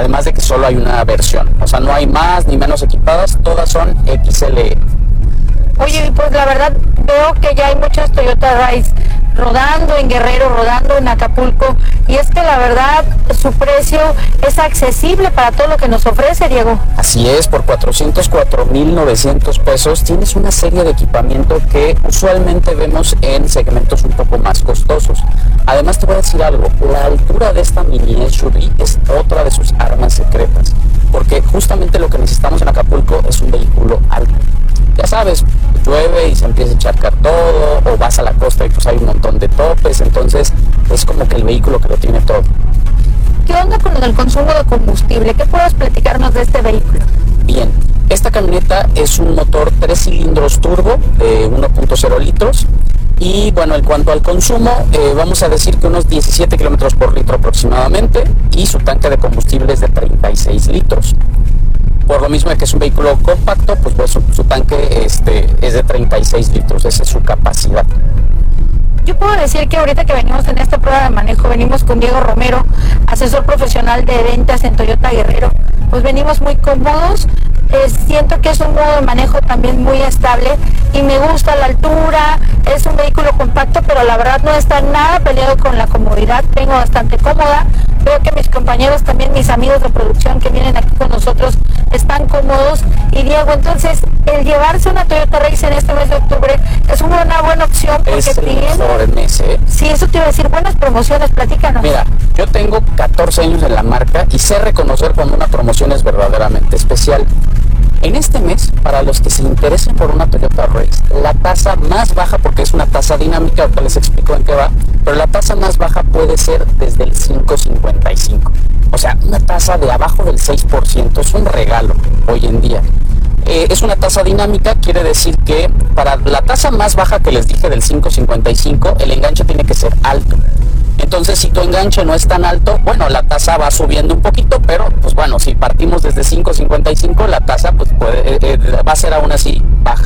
además de que solo hay una versión, o sea, no hay más ni menos equipadas, todas son XLE. Oye, pues la verdad veo que ya hay muchas Toyota Rise rodando en Guerrero, rodando en Acapulco, y es que la verdad su precio es accesible para todo lo que nos ofrece, Diego. Así es, por 404,900 pesos tienes una serie de equipamiento que usualmente vemos en segmentos un poco más costosos. Además te voy a decir algo, la altura de esta mini SUV es otra de sus armas secretas, porque justamente lo que necesitamos en Acapulco es un vehículo alto. Ya sabes, llueve y se empieza a encharcar todo, o vas a la costa y pues hay un montón de topes, entonces es como que el vehículo que lo tiene todo. ¿Qué onda con el consumo de combustible? ¿Qué puedes platicarnos de este vehículo? Bien, esta camioneta es un motor 3 cilindros turbo de 1.0 litros y bueno, en cuanto al consumo, vamos a decir que unos 17 kilómetros por litro aproximadamente, y su tanque de combustible es de 36 litros. Por lo mismo de que es un vehículo compacto, pues su tanque es de 36 litros, esa es su capacidad. Yo puedo decir que ahorita que venimos en esta prueba de manejo, venimos con Diego Romero, asesor profesional de ventas en Toyota Guerrero, pues venimos muy cómodos. Siento que es un modo de manejo también muy estable y me gusta la altura, es un vehículo compacto, pero la verdad no está nada peleado con la comodidad, vengo bastante cómoda. Veo que mis compañeros también, mis amigos de producción que vienen aquí con nosotros, están cómodos. Y Diego, entonces, el llevarse una Toyota Race en este mes de octubre es una buena opción porque es el mejor mes, ¿eh? Sí, eso te iba a decir, buenas promociones, platícanos. Mira, yo tengo 14 años en la marca y sé reconocer cuando una promoción es verdaderamente especial. En este mes, para los que se interesen por una Toyota Race, la tasa más baja, porque es una tasa dinámica, ahorita les explico en qué va, pero la tasa más baja puede ser desde el 5.55. O sea, una tasa de abajo del 6% es un regalo hoy en día. Es una tasa dinámica, quiere decir que para la tasa más baja que les dije del 5.55, el enganche tiene que ser alto. Entonces, si tu enganche no es tan alto, bueno, la tasa va subiendo un poquito, pero pues bueno, si partimos desde 5.55, la tasa pues va a ser aún así baja.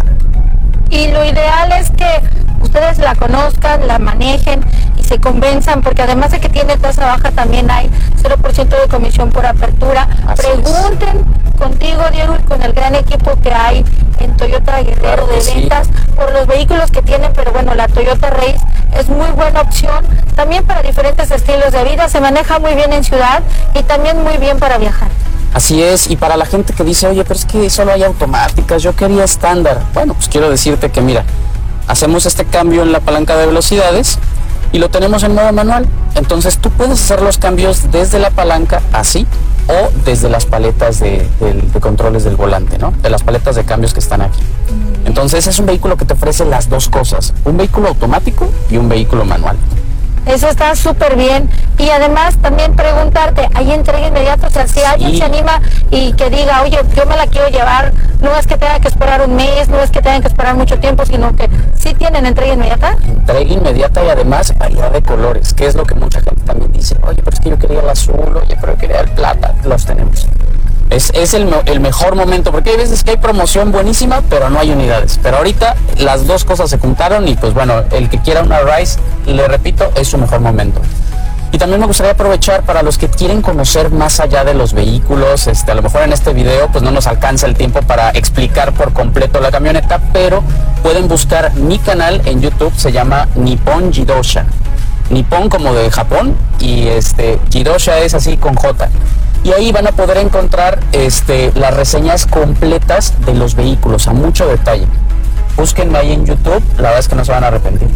Y lo ideal es que ustedes la conozcan, la manejen y se convenzan, porque además de que tiene tasa baja, también hay 0% de comisión por apertura. Así Pregunten contigo, Diego, y con el gran equipo que hay en Toyota Guerrero, claro, de ventas, sí, por los vehículos que tienen, pero bueno, la Toyota Race es muy buena opción también para diferentes estilos de vida, se maneja muy bien en ciudad y también muy bien para viajar. Así es, y para la gente que dice, oye, pero es que solo hay automáticas, yo quería estándar. Bueno, pues quiero decirte que mira, hacemos este cambio en la palanca de velocidades y lo tenemos en modo manual. Entonces tú puedes hacer los cambios desde la palanca así o desde las paletas de controles del volante, ¿no? De las paletas de cambios que están aquí. Entonces es un vehículo que te ofrece las dos cosas, un vehículo automático y un vehículo manual. Eso está súper bien. Y además también preguntarte, ¿hay entrega inmediata? O sea, si alguien se anima y que diga, oye, yo me la quiero llevar, no es que tenga que esperar un mes, no es que tengan que esperar mucho tiempo, sino que sí tienen entrega inmediata. Entrega inmediata y además variedad de colores, que es lo que mucha gente también dice, oye, pero es que yo quería el azul, oye, pero yo quería el plata, los tenemos. Es el mejor momento, porque hay veces que hay promoción buenísima, pero no hay unidades. Pero ahorita las dos cosas se juntaron y pues bueno, el que quiera una Rise, le repito, es su mejor momento. Y también me gustaría aprovechar para los que quieren conocer más allá de los vehículos, a lo mejor en este video pues no nos alcanza el tiempo para explicar por completo la camioneta, pero pueden buscar mi canal en YouTube, se llama Nippon Jidosha. Nippon como de Japón y Jidosha es así con J. Y ahí van a poder encontrar las reseñas completas de los vehículos a mucho detalle. Búsquenme ahí en YouTube, la verdad es que no se van a arrepentir.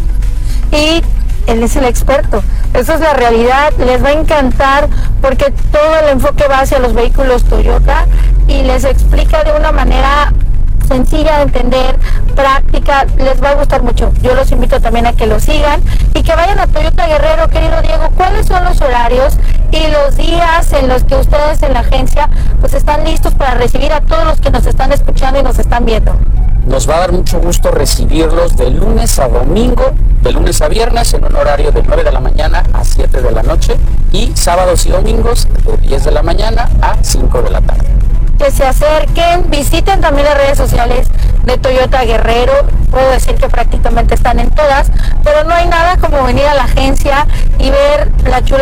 Y él es el experto, esa es la realidad, les va a encantar porque todo el enfoque va hacia los vehículos Toyota y les explica de una manera sencilla de entender, práctica, les va a gustar mucho. Yo los invito también a que lo sigan y que vayan a Toyota Guerrero. Querido Diego, ¿cuáles son los horarios y los días en los que ustedes en la agencia pues están listos para recibir a todos los que nos están escuchando y nos están viendo? Nos va a dar mucho gusto recibirlos de lunes a domingo, de lunes a viernes en un horario de 9 de la mañana a 7 de la noche y sábados y domingos de 10 de la mañana a 5 de la tarde. Que se acerquen, visiten también las redes sociales de Toyota Guerrero, puedo decir que prácticamente están en todas, pero no hay nada como venir a la agencia y ver la chula